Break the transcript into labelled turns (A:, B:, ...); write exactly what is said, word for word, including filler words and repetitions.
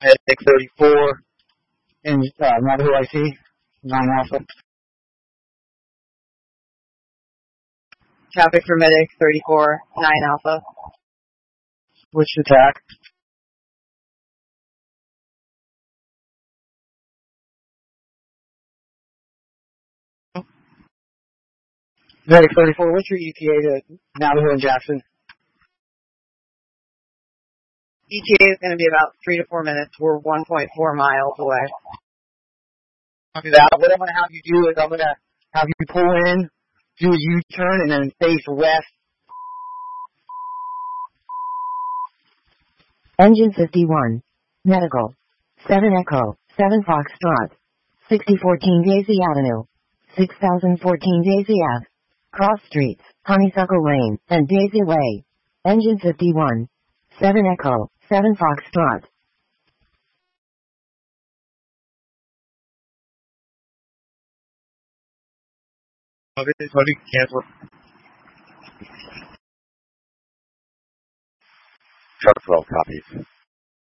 A: Medic thirty-four, and uh, Navajo I C, nine Alpha.
B: Traffic for Medic thirty-four, nine Alpha.
A: Which attack? Medic thirty-four, what's your E T A to Navajo and Jackson?
B: E T A is going to be about three to four minutes. We're one point four miles away.
A: Copy that. What I'm going to have you do is I'm going to have you pull in, do a U-turn, and then face west.
C: Engine fifty-one. Medical. seven Echo. seven Foxtrot. sixty fourteen Daisy Avenue. six thousand fourteen Daisy Ave. Cross Streets, Honeysuckle Lane, and Daisy Way. Engine fifty-one. seven Echo. seven Foxtrot.
A: Okay, sorry, cancel.
D: Truck twelve copies.